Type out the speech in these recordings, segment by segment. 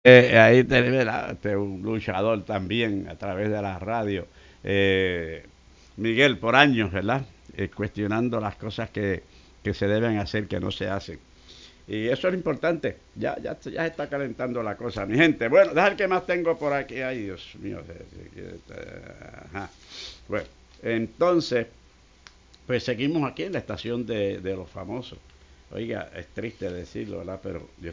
Ahí tenemos un luchador también a través de la radio. Eh, Miguel, por años, ¿verdad? Cuestionando las cosas que se deben hacer, que no se hacen. Y eso es lo importante. Ya está calentando la cosa, mi gente. Bueno, dejar que más tengo por aquí. Ay, Dios mío. Ajá. Bueno, entonces, pues seguimos aquí en la estación de los famosos. Oiga, es triste decirlo, ¿verdad? Pero yo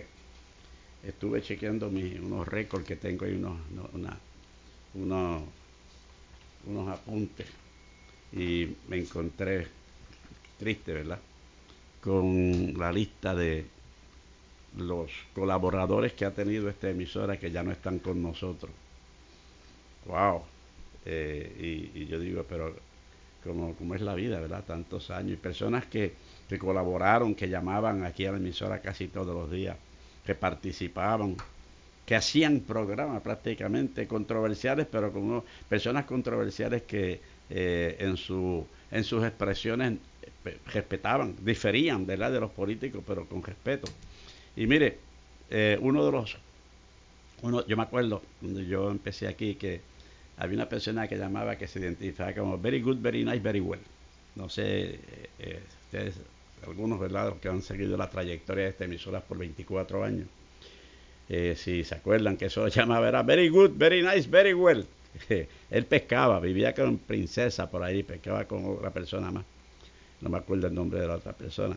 estuve chequeando unos récords que tengo y unos, unos apuntes y me encontré triste, ¿verdad? Con la lista de los colaboradores que ha tenido esta emisora que ya no están con nosotros. ¡Wow! Y yo digo, pero como es la vida, ¿verdad? Tantos años y personas que colaboraron, que llamaban aquí a la emisora casi todos los días, que participaban, que hacían programas prácticamente controversiales, pero como personas controversiales que en sus expresiones respetaban, diferían, ¿verdad?, de los políticos, pero con respeto. Y mire, uno de los, yo me acuerdo cuando yo empecé aquí que había una persona que llamaba que se identificaba como very good, very nice, very well. No sé, ustedes, algunos, ¿verdad?, los que han seguido la trayectoria de esta emisora por 24 años, si se acuerdan que eso llamaba era very good, very nice, very well. Él pescaba, vivía con princesa por ahí, pescaba con otra persona más, no me acuerdo el nombre de la otra persona,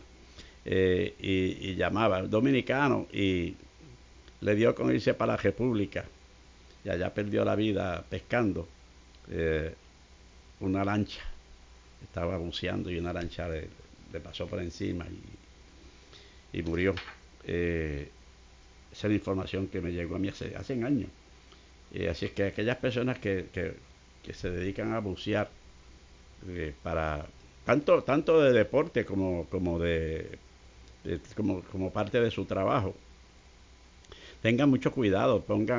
y llamaba dominicano y le dio con irse para la República y allá perdió la vida pescando. eh, una lancha, estaba buceando y una lancha le pasó por encima y murió. Esa es la información que me llegó a mí hace años. Así es que aquellas personas que se dedican a bucear para tanto de deporte como parte de su trabajo, tengan mucho cuidado,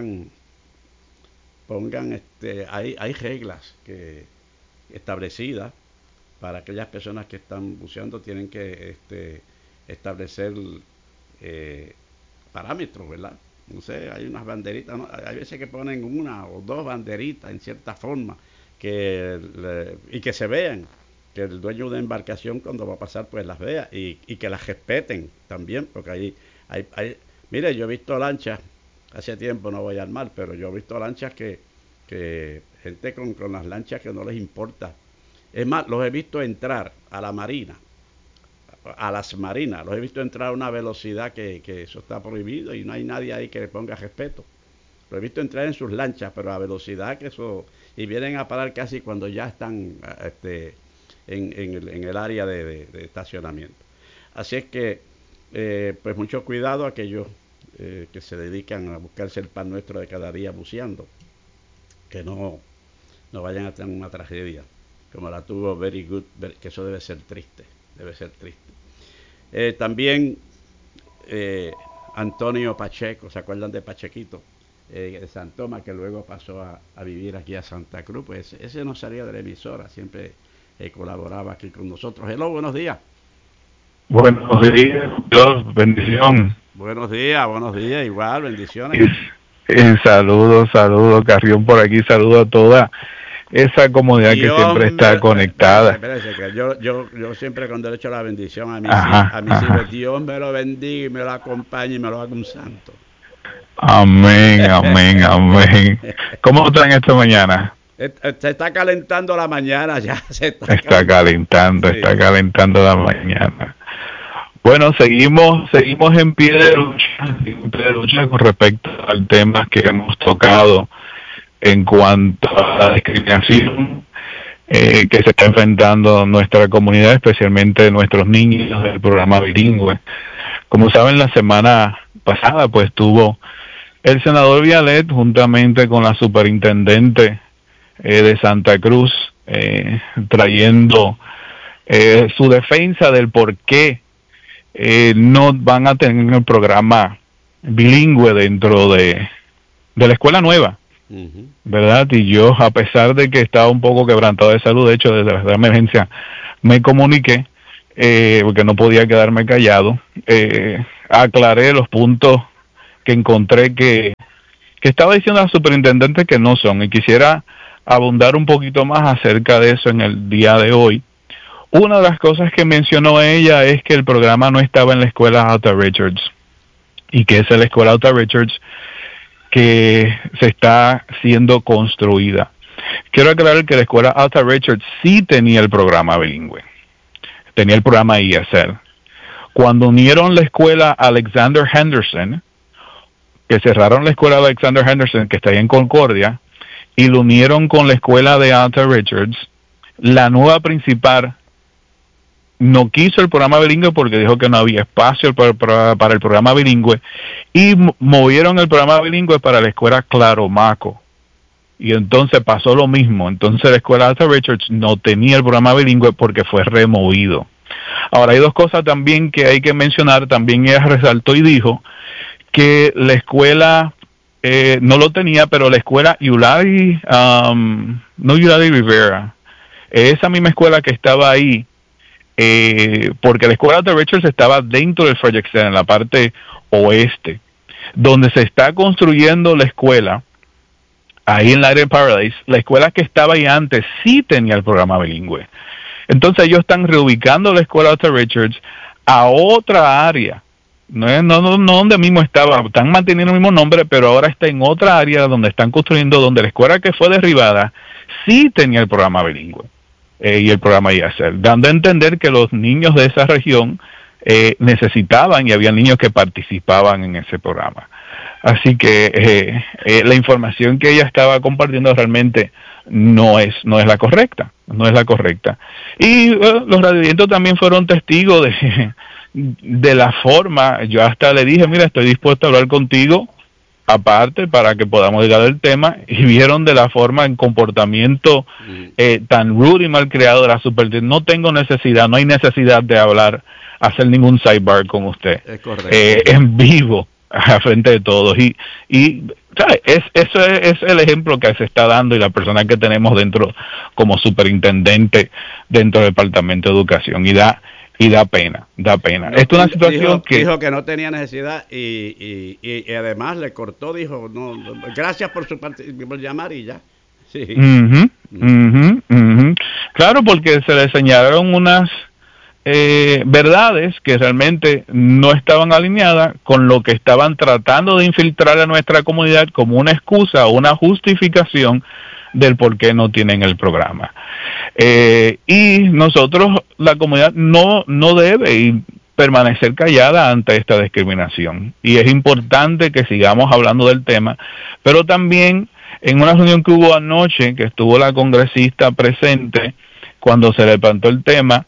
pongan hay reglas establecidas para aquellas personas que están buceando, tienen que establecer eh, parámetros, ¿verdad? No sé, hay unas banderitas, ¿no? Hay veces que ponen una o dos banderitas en cierta forma y que se vean, que el dueño de embarcación cuando va a pasar pues las vea y que las respeten también, porque mire, yo he visto lanchas, hace tiempo no voy al mar, pero yo he visto lanchas que gente con las lanchas que no les importa. Es más, los he visto entrar a la marina, a las marinas, los he visto entrar a una velocidad que eso está prohibido y no hay nadie ahí que le ponga respeto. Lo he visto entrar en sus lanchas, pero a velocidad que eso, y vienen a parar casi cuando ya están en el área de estacionamiento. Así es que, pues mucho cuidado a aquellos que se dedican a buscarse el pan nuestro de cada día buceando, que no vayan a tener una tragedia como la tuvo Very Good, que eso debe ser triste. También Antonio Pacheco, ¿se acuerdan de Pachequito? De San Tomás, que luego pasó a vivir aquí a Santa Cruz, pues ese no salía de la emisora, siempre colaboraba aquí con nosotros. Hello, buenos días. Buenos días, Dios, bendición. Buenos días, igual, bendiciones. Y, y saludos, saludos, Carrión por aquí, saludo a toda esa comunidad que Dios siempre me... está conectada. Espérese, que yo siempre cuando le echo la bendición Ajá, a mis hijos, ajá. Dios me lo bendiga y me lo acompañe y me lo haga un santo. Amén, amén, amén. ¿Cómo están esta mañana? Se está calentando la mañana ya, se está calentando. Sí. Está calentando la mañana. Bueno, seguimos en pie de lucha con respecto al tema que hemos tocado en cuanto a la discriminación que se está enfrentando nuestra comunidad, especialmente nuestros niños del programa bilingüe. Como saben, la semana pasada pues tuvo el senador Vialet juntamente con la superintendente de Santa Cruz trayendo su defensa del por qué no van a tener el programa bilingüe dentro de la escuela nueva. Uh -huh. ¿Verdad? Y yo, a pesar de que estaba un poco quebrantado de salud, de hecho, desde la emergencia, me comuniqué, porque no podía quedarme callado, aclaré los puntos que encontré que estaba diciendo la superintendente que no son, y quisiera abundar un poquito más acerca de eso en el día de hoy. Una de las cosas que mencionó ella es que el programa no estaba en la escuela Alta Richards, y que esa es la escuela Alta Richards que se está siendo construida. Quiero aclarar que la escuela Alta Richards sí tenía el programa bilingüe, tenía el programa ESL. Cuando unieron la escuela Alexander Henderson, que cerraron la escuela Alexander Henderson, que está ahí en Concordia, y lo unieron con la escuela de Alta Richards, la nueva principal no quiso el programa bilingüe porque dijo que no había espacio para el programa bilingüe, y movieron el programa bilingüe para la escuela Claromaco. Y entonces pasó lo mismo. Entonces la escuela Alta Richards no tenía el programa bilingüe porque fue removido. Ahora, hay dos cosas también que hay que mencionar. También ella resaltó y dijo que la escuela no lo tenía, pero la escuela Eulalie, no Eulalie Rivera, esa misma escuela que estaba ahí, porque la escuela de Richards estaba dentro del Frederick Center, en la parte oeste, donde se está construyendo la escuela, ahí en Light and Paradise. La escuela que estaba ahí antes sí tenía el programa bilingüe. Entonces ellos están reubicando la escuela Alta Richards a otra área. No donde mismo estaba, están manteniendo el mismo nombre, pero ahora está en otra área donde están construyendo, donde la escuela que fue derribada sí tenía el programa bilingüe y el programa ESL, dando a entender que los niños de esa región necesitaban, y había niños que participaban en ese programa. Así que la información que ella estaba compartiendo realmente no es la correcta, Y los radioyentes también fueron testigos de la forma. Yo hasta le dije, mira, estoy dispuesto a hablar contigo aparte para que podamos llegar al tema, y vieron de la forma en comportamiento tan rude y mal creado de la superintendente. No tengo necesidad, no hay necesidad de hablar, hacer ningún sidebar con usted. Es correcto. En vivo, a frente de todos. Y ¿sabes? Eso es el ejemplo que se está dando, y la persona que tenemos dentro como superintendente dentro del Departamento de Educación, y da pena. No, Esto es una situación dijo que no tenía necesidad, y además le cortó, dijo, no, gracias por llamar, y ya. Sí. Claro, porque se le señalaron unas verdades que realmente no estaban alineadas con lo que estaban tratando de infiltrar a nuestra comunidad como una excusa o una justificación del por qué no tienen el programa. Y nosotros, la comunidad, no debe permanecer callada ante esta discriminación, y es importante que sigamos hablando del tema. Pero también, en una reunión que hubo anoche, que estuvo la congresista presente, cuando se levantó el tema,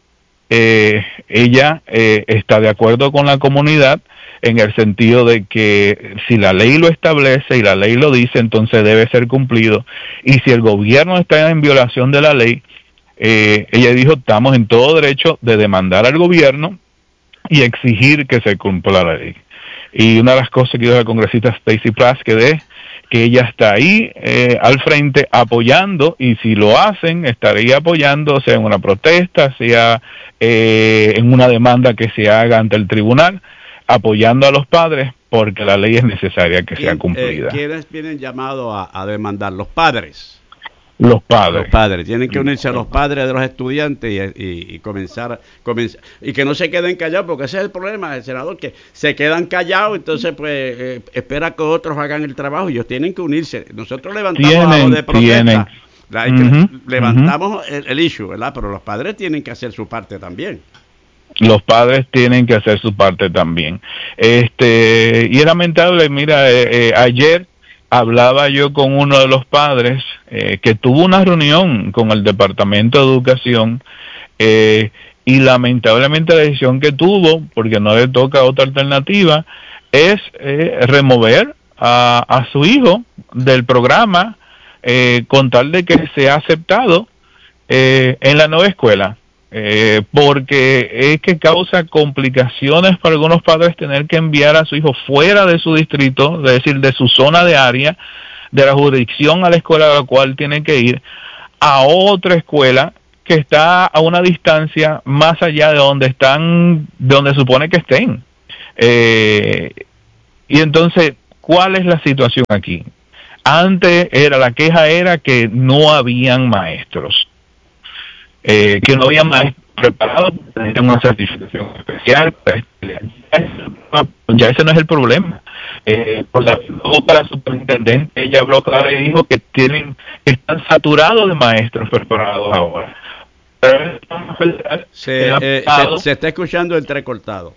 ella está de acuerdo con la comunidad, en el sentido de que si la ley lo establece y la ley lo dice, entonces debe ser cumplido. Y si el gobierno está en violación de la ley, ella dijo, estamos en todo derecho de demandar al gobierno y exigir que se cumpla la ley. Y una de las cosas que dijo la congresista Stacey Plaskett, que ella está ahí al frente apoyando, y si lo hacen, estaría apoyando, sea en una protesta, sea en una demanda que se haga ante el tribunal, apoyando a los padres, porque la ley es necesaria que sea cumplida. ¿Quiénes vienen llamados a demandar? Los padres. Los padres. Los padres. Tienen que unirse a los padres de los estudiantes y comenzar, y que no se queden callados, porque ese es el problema del senador, que se quedan callados, entonces pues espera que otros hagan el trabajo. Ellos tienen que unirse. Nosotros levantamos algo de protesta. Levantamos el issue, ¿verdad? Pero los padres tienen que hacer su parte también. Los padres tienen que hacer su parte también. Y es lamentable, mira, ayer hablaba yo con uno de los padres que tuvo una reunión con el Departamento de Educación, y lamentablemente la decisión que tuvo, porque no le toca otra alternativa, es remover a su hijo del programa, con tal de que sea aceptado en la nueva escuela. Porque es que causa complicaciones para algunos padres tener que enviar a su hijo fuera de su distrito, es decir, de su zona de área, de la jurisdicción a la escuela a la cual tienen que ir, a otra escuela que está a una distancia más allá de donde están, de donde supone que estén. Y entonces, ¿cuál es la situación aquí? Antes la queja era que no habían maestros, que no había maestros preparados, tenían una certificación especial. Ya ese no es el problema. Por la superintendente, ella habló claro y dijo que están saturados de maestros preparados ahora. Pero se está escuchando entrecortado.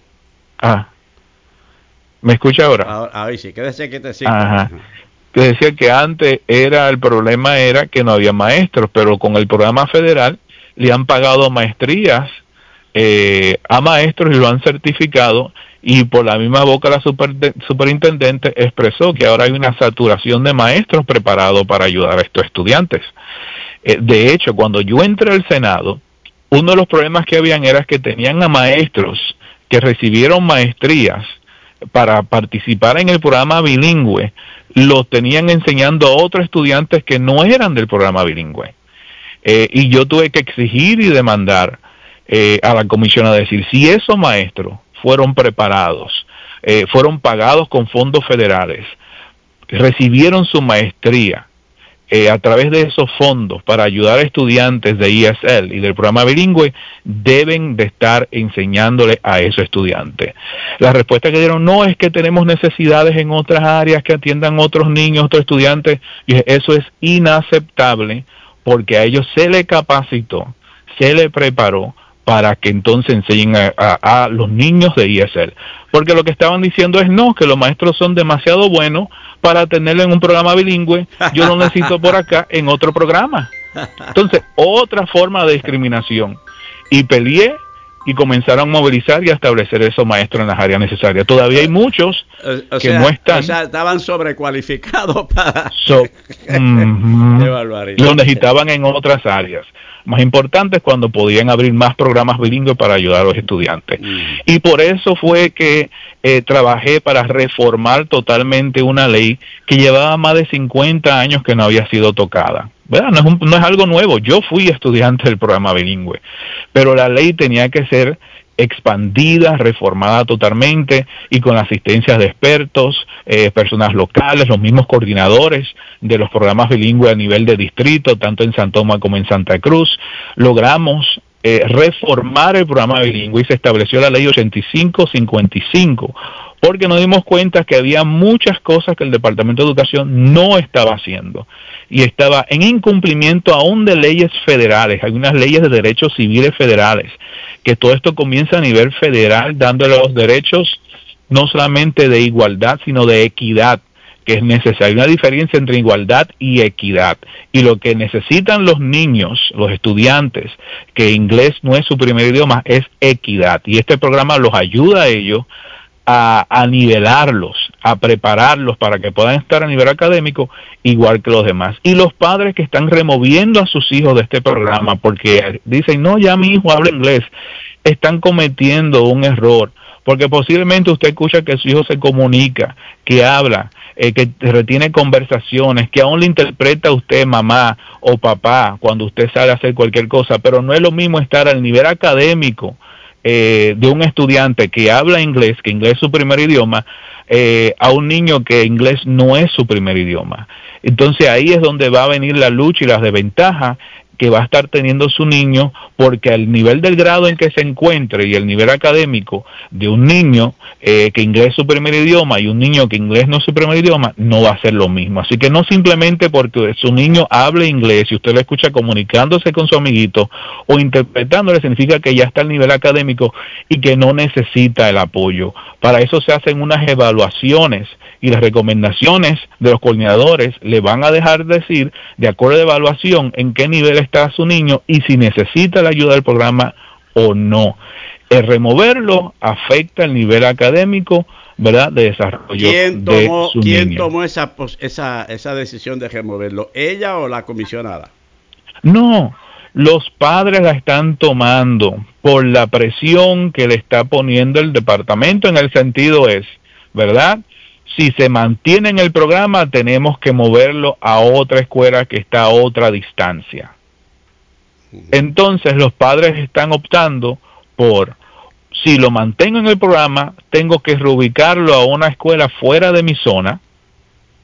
¿Me escucha ahora? Ahí sí, quédese que te sigo. Que decía que antes el problema era que no había maestros, pero con el programa federal le han pagado maestrías a maestros y lo han certificado, y por la misma boca la superintendente expresó que ahora hay una saturación de maestros preparados para ayudar a estos estudiantes. De hecho, cuando yo entré al Senado, uno de los problemas que habían era que tenían a maestros que recibieron maestrías para participar en el programa bilingüe, los tenían enseñando a otros estudiantes que no eran del programa bilingüe. Y yo tuve que exigir y demandar a la comisión a decir, si esos maestros fueron preparados, fueron pagados con fondos federales, recibieron su maestría a través de esos fondos para ayudar a estudiantes de ESL y del programa bilingüe, deben de estar enseñándole a esos estudiantes. La respuesta que dieron, no, es que tenemos necesidades en otras áreas que atiendan otros niños, otros estudiantes, y eso es inaceptable, porque a ellos se les capacitó, se les preparó para que entonces enseñen a los niños de ESL. Porque lo que estaban diciendo es no, que los maestros son demasiado buenos para tenerlo en un programa bilingüe, yo lo necesito por acá en otro programa. Entonces, otra forma de discriminación. Y peleé y comenzaron a movilizar y a establecer esos maestros en las áreas necesarias. Todavía hay muchos que no están. O sea, estaban sobrecualificados para... Lo necesitaban en otras áreas más importantes cuando podían abrir más programas bilingües para ayudar a los estudiantes. Y por eso fue que trabajé para reformar totalmente una ley que llevaba más de 50 años que no había sido tocada. ¿Verdad? No es algo nuevo. Yo fui estudiante del programa bilingüe, pero la ley tenía que ser expandida, reformada totalmente, y con la asistencia de expertos, personas locales, los mismos coordinadores de los programas bilingües a nivel de distrito, tanto en San Tomás como en Santa Cruz, logramos reformar el programa bilingüe y se estableció la ley 8555, porque nos dimos cuenta que había muchas cosas que el Departamento de Educación no estaba haciendo y estaba en incumplimiento aún de leyes federales. Hay unas leyes de derechos civiles federales, que todo esto comienza a nivel federal, dándole los derechos no solamente de igualdad, sino de equidad, que es necesaria. Hay una diferencia entre igualdad y equidad. Y lo que necesitan los niños, los estudiantes, que inglés no es su primer idioma, es equidad. Y este programa los ayuda a ellos a nivelarlos, a prepararlos para que puedan estar a nivel académico igual que los demás. Y los padres que están removiendo a sus hijos de este programa porque dicen, no, ya mi hijo habla inglés, están cometiendo un error, porque posiblemente usted escucha que su hijo se comunica, que habla, que retiene conversaciones, que aún le interpreta a usted mamá o papá cuando usted sale a hacer cualquier cosa, pero no es lo mismo estar al nivel académico de un estudiante que habla inglés, que inglés es su primer idioma, a un niño que inglés no es su primer idioma. Entonces ahí es donde va a venir la lucha y las desventajas que va a estar teniendo su niño, porque al nivel del grado en que se encuentre y el nivel académico de un niño que inglés es su primer idioma y un niño que inglés no es su primer idioma, no va a ser lo mismo. Así que no simplemente porque su niño hable inglés y usted lo escucha comunicándose con su amiguito o interpretándole, significa que ya está al nivel académico y que no necesita el apoyo. Para eso se hacen unas evaluaciones y las recomendaciones de los coordinadores le van a dejar decir, de acuerdo a la evaluación, en qué nivel está su niño y si necesita la ayuda del programa o no. El removerlo afecta el nivel académico, ¿verdad?, de desarrollo de su niño. ¿Quién tomó esa decisión de removerlo? ¿Ella o la comisionada? No, los padres la están tomando por la presión que le está poniendo el departamento, en el sentido es, ¿verdad?, si se mantiene en el programa, tenemos que moverlo a otra escuela que está a otra distancia. Entonces, los padres están optando por, si lo mantengo en el programa, tengo que reubicarlo a una escuela fuera de mi zona,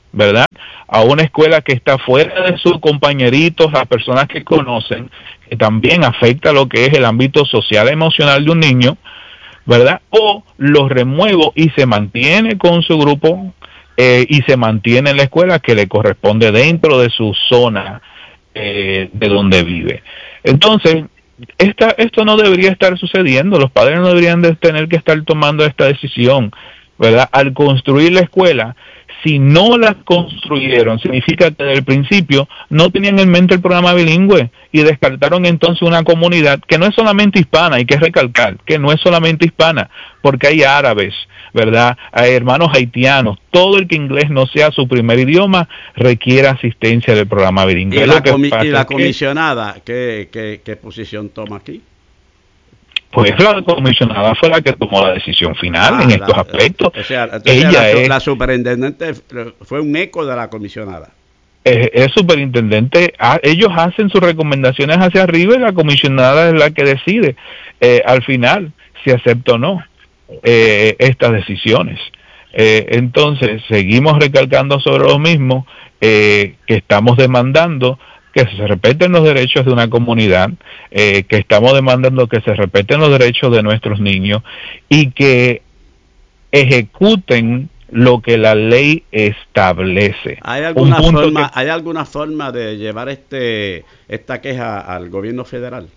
¿verdad? A una escuela que está fuera de sus compañeritos, las personas que conocen, que también afecta lo que es el ámbito social emocional de un niño, ¿verdad? O lo remuevo y se mantiene con su grupo y se mantiene en la escuela que le corresponde dentro de su zona de donde vive. Entonces, esto no debería estar sucediendo, los padres no deberían de tener que estar tomando esta decisión, ¿verdad? Al construir la escuela, si no la construyeron, significa que desde el principio no tenían en mente el programa bilingüe y descartaron entonces una comunidad que no es solamente hispana, hay que recalcar que no es solamente hispana, porque hay árabes, ¿verdad? Hay hermanos haitianos, todo el que inglés no sea su primer idioma requiere asistencia del programa bilingüe. Y la comisionada, ¿qué posición toma aquí? Pues la comisionada fue la que tomó la decisión final en estos aspectos. O sea, entonces la superintendente fue un eco de la comisionada. El superintendente, ellos hacen sus recomendaciones hacia arriba y la comisionada es la que decide al final si acepta o no estas decisiones. Entonces, seguimos recalcando sobre lo mismo que estamos demandando que se respeten los derechos de una comunidad, que estamos demandando que se respeten los derechos de nuestros niños y que ejecuten lo que la ley establece. ¿Hay alguna forma de llevar esta queja al gobierno federal?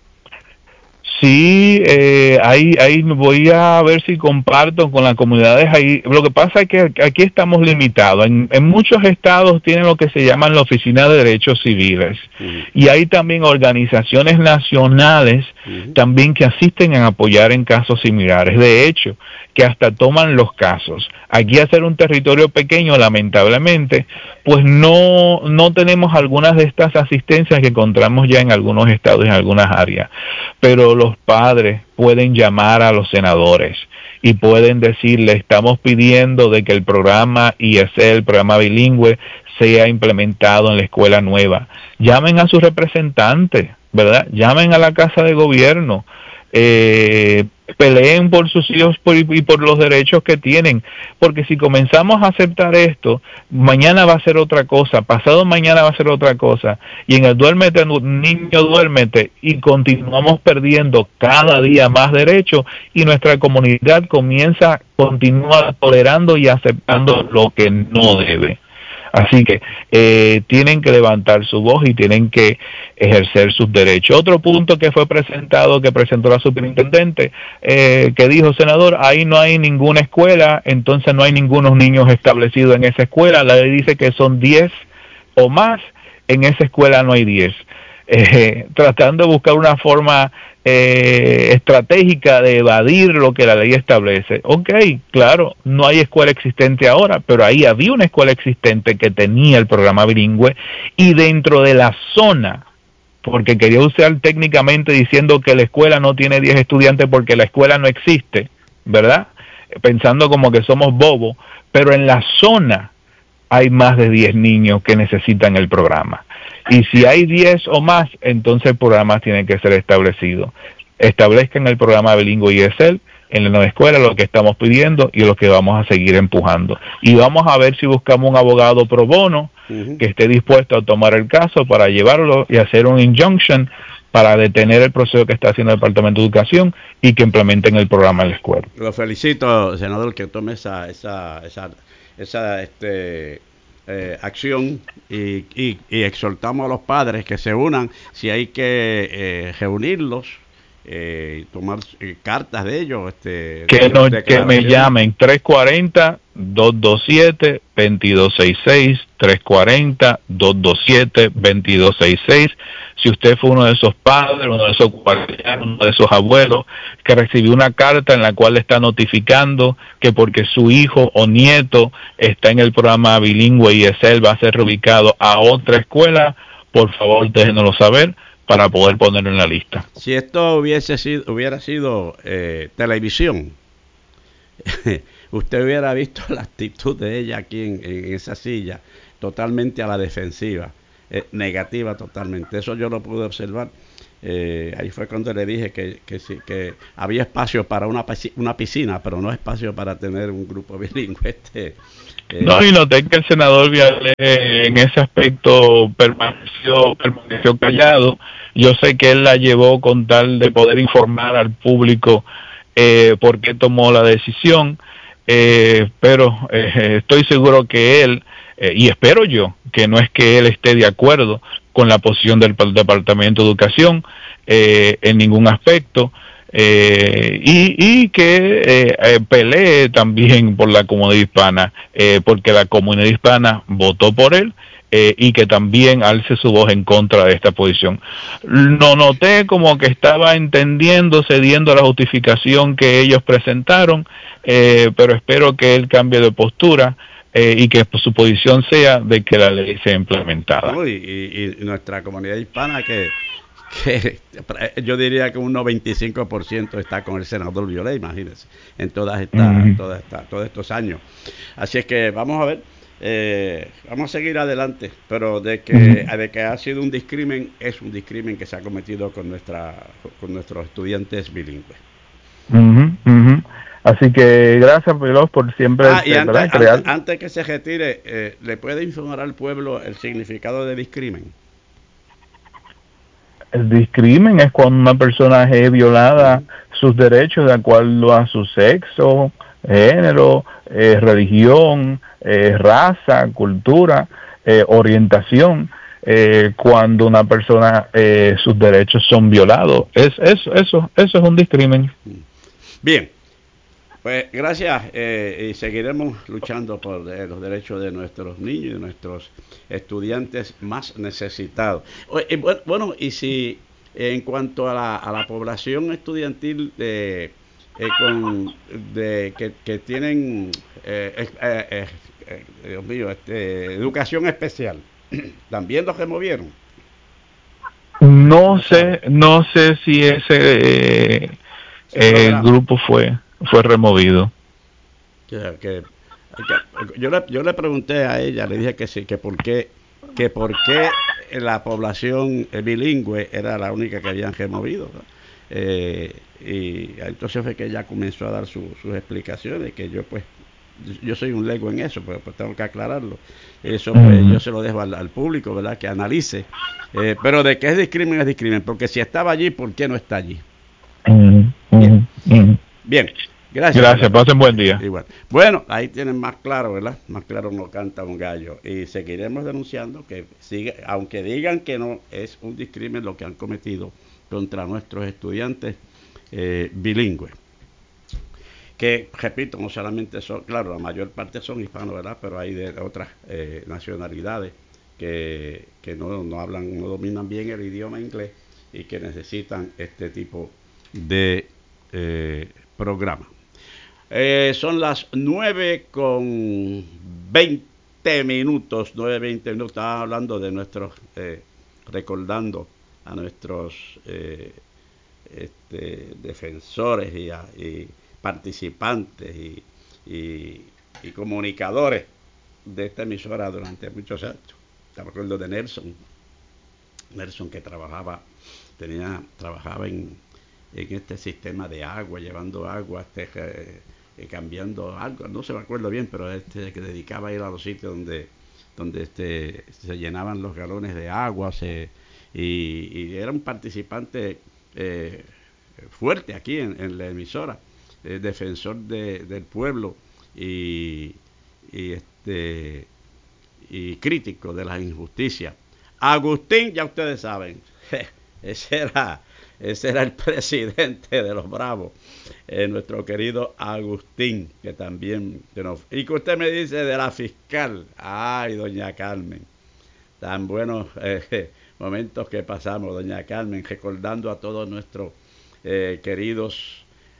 Sí, ahí voy a ver si comparto con las comunidades ahí. Lo que pasa es que aquí estamos limitados. En muchos estados tienen lo que se llaman la Oficina de Derechos Civiles. Y hay también organizaciones nacionales también que asisten a apoyar en casos similares. De hecho, que hasta toman los casos. Aquí hacer un territorio pequeño, lamentablemente, pues no tenemos algunas de estas asistencias que encontramos ya en algunos estados y en algunas áreas. Pero los padres pueden llamar a los senadores y pueden decirle, estamos pidiendo de que el programa ISL, el programa bilingüe, sea implementado en la escuela nueva. Llamen a sus representantes, ¿verdad? Llamen a la Casa de Gobierno. Peleen por sus hijos y por los derechos que tienen, porque si comenzamos a aceptar esto, mañana va a ser otra cosa, pasado mañana va a ser otra cosa, y en el duérmete, niño duérmete, y continuamos perdiendo cada día más derechos, y nuestra comunidad continúa tolerando y aceptando lo que no debe. Así que tienen que levantar su voz y tienen que ejercer sus derechos. Otro punto que fue presentado, que presentó la superintendente, que dijo, senador, ahí no hay ninguna escuela, entonces no hay ningunos niños establecidos en esa escuela. La ley dice que son 10 o más, en esa escuela no hay 10. Tratando de buscar una forma estratégica de evadir lo que la ley establece. Ok, claro, no hay escuela existente ahora, pero ahí había una escuela existente que tenía el programa bilingüe y dentro de la zona, porque quería usar técnicamente diciendo que la escuela no tiene 10 estudiantes porque la escuela no existe, ¿verdad? Pensando como que somos bobos, pero en la zona hay más de 10 niños que necesitan el programa. Y si hay 10 o más, entonces el programa tiene que ser establecido. Establezcan el programa bilingüe ISL en la nueva escuela, lo que estamos pidiendo y lo que vamos a seguir empujando. Y vamos a ver si buscamos un abogado pro bono que esté dispuesto a tomar el caso para llevarlo y hacer un injunction para detener el proceso que está haciendo el Departamento de Educación y que implementen el programa en la escuela. Lo felicito, senador, que tome esa acción y exhortamos a los padres que se unan si hay que reunirlos, tomar cartas de ellos, que me llamen 340-227-2266, 340-227-2266. Si usted fue uno de esos padres, uno de esos guardianes, uno de esos abuelos que recibió una carta en la cual le está notificando que porque su hijo o nieto está en el programa bilingüe y él va a ser reubicado a otra escuela, por favor déjenoslo saber para poder ponerlo en la lista. Si esto hubiera sido televisión, usted hubiera visto la actitud de ella aquí en esa silla, totalmente a la defensiva, negativa totalmente. Eso yo lo pude observar. Ahí fue cuando le dije que sí, que había espacio para una piscina, pero no espacio para tener un grupo bilingüe. No, y noté que el senador Viale en ese aspecto permaneció callado. Yo sé que él la llevó con tal de poder informar al público por qué tomó la decisión, pero estoy seguro que él, y espero yo, que no es que él esté de acuerdo con la posición del Departamento de Educación en ningún aspecto, y que pelee también por la comunidad hispana, porque la comunidad hispana votó por él, y que también alce su voz en contra de esta posición. Lo noté como que estaba entendiendo, cediendo a la justificación que ellos presentaron, pero espero que él cambie de postura y que su posición sea de que la ley sea implementada. No, y nuestra comunidad hispana que yo diría que un 95% está con el senador Violet, imagínense, en todos estos años. Así es que vamos a ver, vamos a seguir adelante, pero de que ha sido un discrimen, es un discrimen que se ha cometido con nuestros estudiantes bilingües. Así que gracias, Pilos, por siempre Y crear. antes que se retire, ¿le puede informar al pueblo el significado de discrimen? El discrimen es cuando una persona es violada sus derechos de acuerdo a su sexo, género, religión, raza, cultura, orientación. Cuando una persona sus derechos son violados, eso es un discrimen. Bien, pues gracias, y seguiremos luchando por los derechos de nuestros niños y de nuestros estudiantes más necesitados. Bueno, y si en cuanto a la población estudiantil que tienen, Dios mío, educación especial, también los removieron. No sé si ese grupo fue removido. Que yo le pregunté a ella, le dije que sí, que por qué la población bilingüe era la única que habían removido, ¿no? Y entonces fue que ella comenzó a dar sus explicaciones, que yo soy un lego en eso, pues tengo que aclararlo. Eso pues yo se lo dejo al público, ¿verdad? Que analice. Pero de que es discrimen, porque si estaba allí, ¿por qué no está allí? Bien. Bien. Gracias, pasen buen día. Igual. Bueno, ahí tienen más claro, ¿verdad? Más claro no canta un gallo. Y seguiremos denunciando que aunque digan que no, es un discrimen lo que han cometido contra nuestros estudiantes bilingües. Que, repito, no solamente son, claro, la mayor parte son hispanos, ¿verdad? Pero hay de otras nacionalidades que no hablan, no dominan bien el idioma inglés y que necesitan este tipo de programa. Son las 9:20 minutos, 9:20 minutos. Estaba hablando de recordando a nuestros defensores y participantes y comunicadores de esta emisora durante muchos años. Me acuerdo de Nelson que trabajaba en este sistema de agua, llevando agua, cambiando algo, no se me acuerdo bien, pero que dedicaba a ir a los sitios donde se llenaban los galones de agua, y era un participante fuerte aquí en la emisora, defensor del pueblo y, y este y crítico de las injusticias. Agustín, ya ustedes saben, ese era el presidente de los Bravos, nuestro querido Agustín, que también y que usted me dice de la fiscal, ay, doña Carmen, tan buenos momentos que pasamos, doña Carmen, recordando a todos nuestros queridos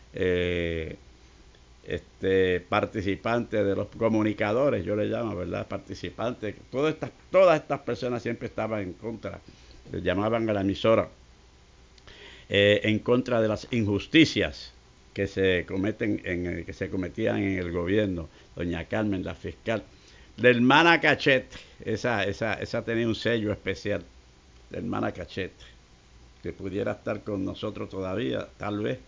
participantes de los comunicadores, yo le llamo, ¿verdad? Participantes, todas estas personas siempre estaban en contra, le llamaban a la emisora en contra de las injusticias que se cometían en el gobierno. Doña Carmen, la fiscal, la hermana Cachete, esa tenía un sello especial, la hermana Cachete, que pudiera estar con nosotros todavía, tal vez,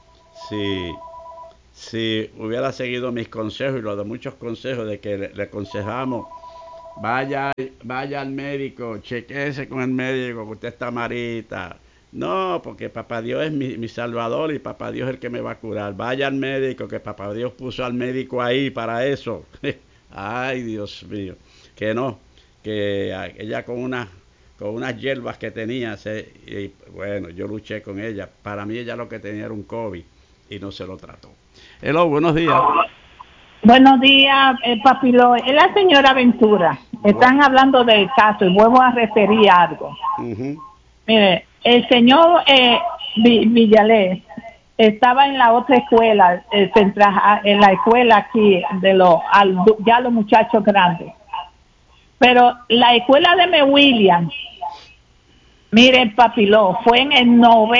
si hubiera seguido mis consejos y los de muchos consejos de que le aconsejamos, vaya al médico, chequéese con el médico, que usted está malita. No, porque papá Dios es mi salvador y papá Dios es el que me va a curar. Vaya al médico, que papá Dios puso al médico ahí para eso. Ay, Dios mío, que no, que ella con unas hierbas que tenía, y bueno, yo luché con ella. Para mí ella lo que tenía era un COVID y no se lo trató. Hello, buenos días. Buenos días, Papilo. Es la señora Ventura. Están hablando del caso y vuelvo a referir algo. Mire, el señor Villalés estaba en la otra escuela, en la escuela aquí de ya los muchachos grandes. Pero la escuela de William, mire, Papilo, fue en el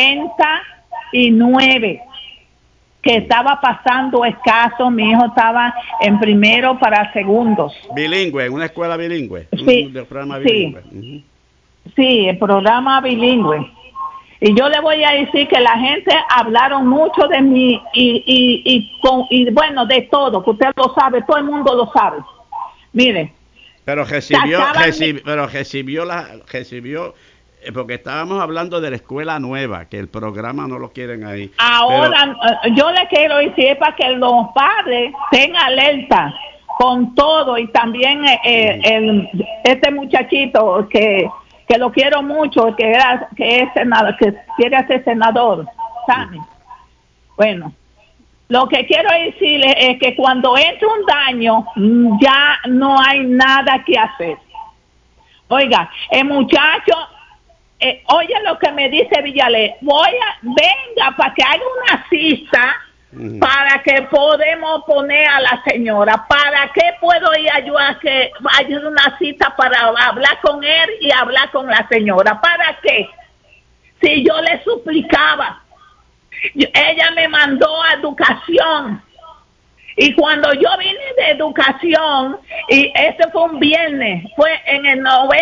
99 que estaba pasando escaso. Mi hijo estaba en primero para segundos. Bilingüe, una escuela bilingüe. Sí, un programa bilingüe. Sí, el programa bilingüe. Y yo le voy a decir que la gente hablaron mucho de mí y bueno, de todo, que usted lo sabe, todo el mundo lo sabe. Mire. Pero recibió, porque estábamos hablando de la escuela nueva, que el programa no lo quieren ahí. Ahora, yo le quiero decir para que los padres estén alerta con todo, y también este muchachito que lo quiero mucho, que es senador, que quiere ser senador, ¿sabe? Bueno, lo que quiero decirle es que cuando entre un daño, ya no hay nada que hacer. Oiga, el muchacho, oye lo que me dice Villalés, venga para que haga una cita para que podemos poner a la señora. ¿Para qué puedo ir yo a que vaya una cita para hablar con él y hablar con la señora? ¿Para qué? Si yo le suplicaba, ella me mandó a educación. Y cuando yo vine de educación, y ese fue un viernes, fue en el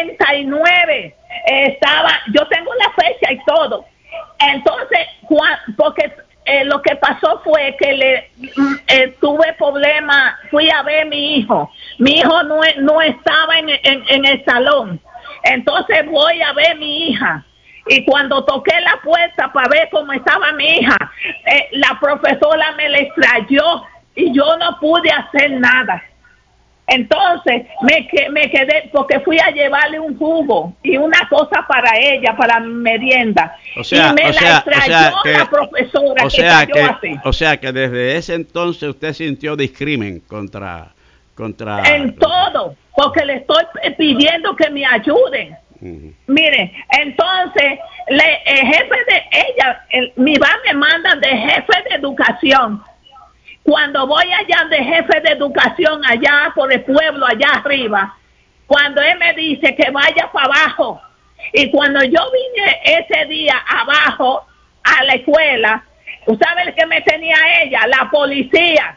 99, yo tengo la fecha y todo. Entonces, porque lo que pasó fue que tuve problemas, fui a ver a mi hijo. Mi hijo no estaba en el salón. Entonces voy a ver a mi hija. Y cuando toqué la puerta para ver cómo estaba mi hija, la profesora me la extrayó y yo no pude hacer nada. Entonces me quedé, porque fui a llevarle un jugo y una cosa para ella, para merienda. Y me la extrayó la profesora. O sea que desde ese entonces usted sintió discrimen contra en todo, porque le estoy pidiendo que me ayuden. Mire, entonces el jefe de ella, mi mamá me manda de jefe de educación. Cuando voy allá de jefe de educación, allá por el pueblo, allá arriba, cuando él me dice que vaya para abajo, y cuando yo vine ese día abajo a la escuela, ¿sabe qué me tenía ella? La policía.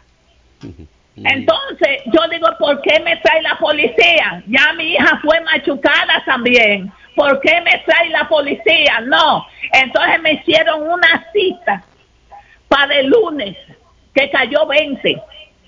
Entonces yo digo, ¿por qué me trae la policía? Ya mi hija fue machucada también. ¿Por qué me trae la policía? No. Entonces me hicieron una cita para el lunes, que cayó 20.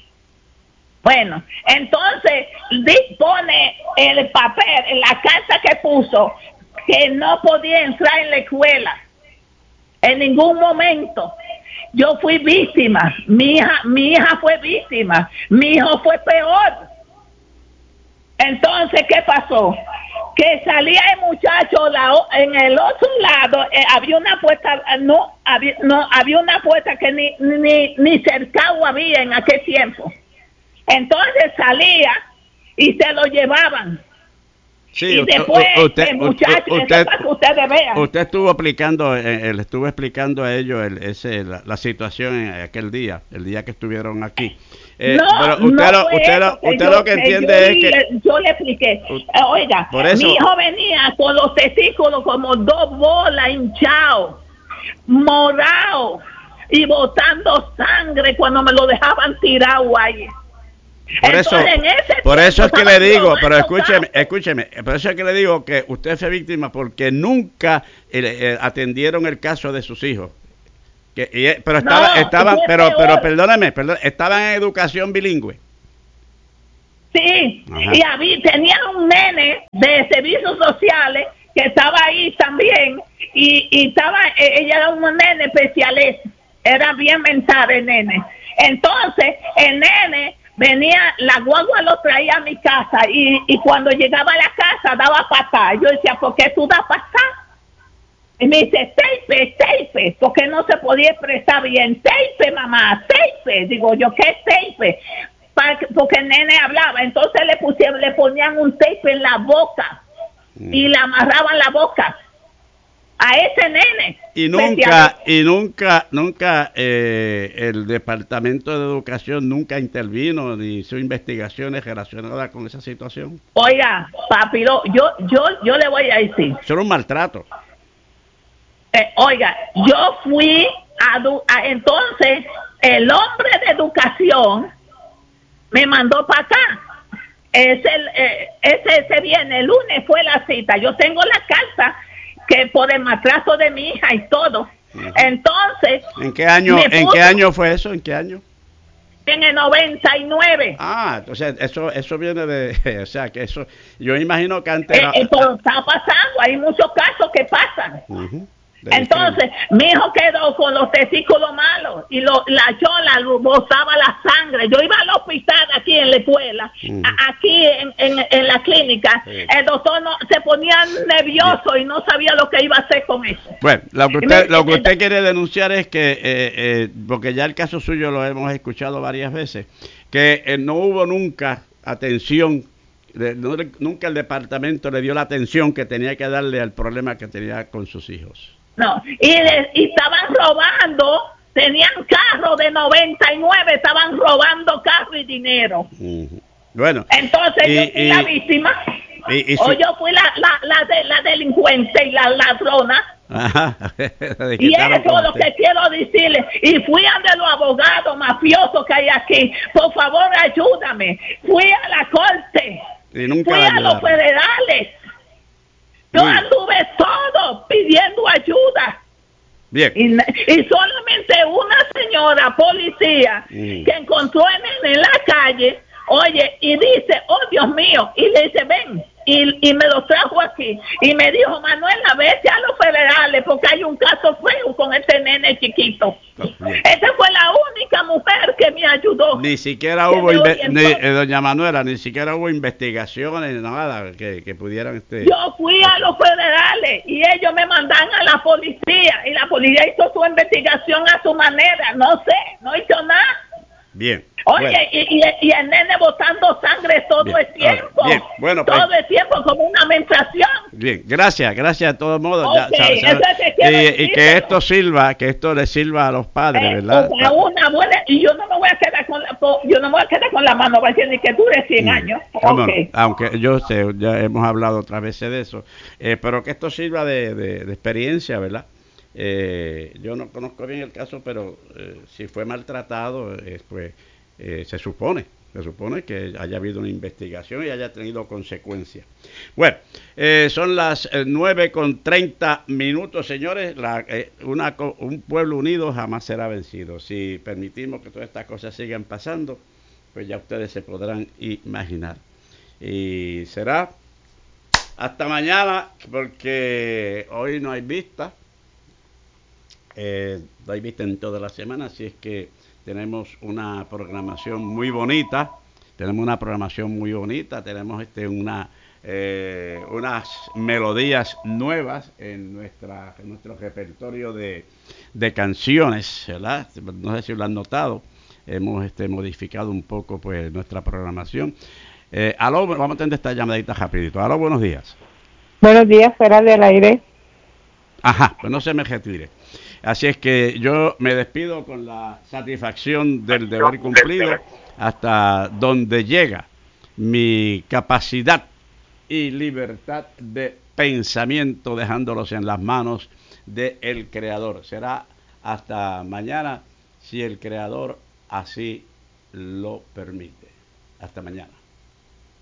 Bueno, entonces dispone el papel, en la carta que puso, que no podía entrar en la escuela en ningún momento. Yo fui víctima, mi hija fue víctima, mi hijo fue peor. Entonces, ¿qué pasó? Que salía el muchacho en el otro lado, había una puerta, había una puerta que ni cercado había en aquel tiempo. Entonces salía y se lo llevaban. Sí, y después el muchacho, para que ustedes vean. Usted estuvo explicando, le estuvo explicando a ellos la situación en aquel día, el día que estuvieron aquí. Pero usted lo que entiende es que yo le expliqué. Oiga, mi hijo venía con los testículos como 2 bolas hinchados, morado y botando sangre cuando me lo dejaban tirado ahí. Por eso, por eso es que le digo, pero escúcheme, por eso es que le digo que usted fue víctima porque nunca atendieron el caso de sus hijos. Pero perdóname, estaban en educación bilingüe. Sí, ajá. Y tenía un nene de servicios sociales que estaba ahí también y ella era un nene especialista, era bien mental el nene. Entonces el nene venía, la guagua lo traía a mi casa y cuando llegaba a la casa daba patada. Yo decía, ¿por qué tú das patada? Y me dice, tape, porque no se podía expresar bien. Tape, mamá, tape. Digo yo, ¿qué es tape? Porque el nene hablaba, entonces le ponían un tape en la boca y le amarraban la boca a ese nene. Y nunca el Departamento de Educación nunca intervino ni hizo investigaciones relacionadas con esa situación. Oiga, papi, yo le voy a decir. Eso era un maltrato. Oiga, yo fui entonces el hombre de educación me mandó para acá. Ese viernes, el lunes fue la cita. Yo tengo la carta que por el maltrato de mi hija y todo. Uh-huh. Entonces, ¿En qué año fue eso? ¿En qué año? En el 99. Ah, entonces eso viene de, o sea, que eso, yo imagino que antes pero está pasando, hay muchos casos que pasan. Uh-huh. Entonces, mi hijo quedó con los testículos malos y la chola botaba la sangre. Yo iba al hospital aquí en la escuela, aquí en la clínica. Sí. El doctor se ponía nervioso y no sabía lo que iba a hacer con eso. Bueno, lo que usted quiere denunciar es que, porque ya el caso suyo lo hemos escuchado varias veces, que no hubo nunca atención. Nunca el departamento le dio la atención que tenía que darle al problema que tenía con sus hijos. No, y estaban robando, tenían carro de 99, estaban robando carro y dinero. Uh-huh. Bueno. Entonces yo fui la víctima, yo fui la delincuente y la ladrona. Ajá. Y eso es lo que quiero decirle. Y fui a los abogados mafiosos que hay aquí. Por favor, ayúdame. Fui a la corte. Fui a los federales. Yo anduve todo pidiendo ayuda. Bien. Y solamente una señora policía que encontró a nene en la calle, oye, y dice, oh Dios mío, y le dice, ven, y me lo trajo aquí, y me dijo, Manuela, vete a los federales, porque hay un caso feo con este nene chiquito. Esa fue la única mujer que me ayudó. Ni siquiera hubo, doña Manuela, ni siquiera hubo investigaciones, nada, que pudieran... Yo fui a los federales, y ellos me mandan a la policía, y la policía hizo su investigación a su manera, no sé, no hizo nada. Bien. Oye, bueno. y el nene botando sangre todo bien. El tiempo. Bien. Bueno, pues, todo el tiempo como una menstruación. Bien, gracias de todos modos. Okay, y que esto le sirva a los padres, ¿verdad? Una buena, y yo no me voy a quedar con la mano vacía ni que dure 100 años. Okay. Aunque yo sé, ya hemos hablado otras veces de eso, pero que esto sirva de experiencia, ¿verdad? Yo no conozco bien el caso, pero si fue maltratado, pues se supone que haya habido una investigación y haya tenido consecuencias. Bueno, son las 9:30, señores. Un pueblo unido jamás será vencido. Si permitimos que todas estas cosas sigan pasando, pues ya ustedes se podrán imaginar. Y será hasta mañana, porque hoy no hay vista. No hay vista en toda la semana, así es que tenemos una programación muy bonita. Tenemos unas melodías nuevas en nuestro repertorio de canciones, ¿verdad? No sé si lo han notado. Hemos modificado un poco pues nuestra programación. Aló, vamos a tener esta llamadita rapidito. Aló, buenos días. Buenos días, fuera del aire. Ajá, pues no se me retire. Así es que yo me despido con la satisfacción del deber cumplido hasta donde llega mi capacidad y libertad de pensamiento, dejándolos en las manos del Creador. Será hasta mañana, si el Creador así lo permite. Hasta mañana.